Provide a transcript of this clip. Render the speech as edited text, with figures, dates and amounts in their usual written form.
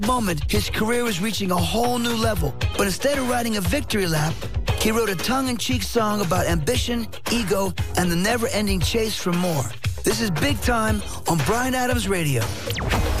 moment, his career was reaching a whole new level. But instead of writing a victory lap, he wrote a tongue-in-cheek song about ambition, ego, and the never-ending chase for more. This is Big Time on Bryan Adams Radio.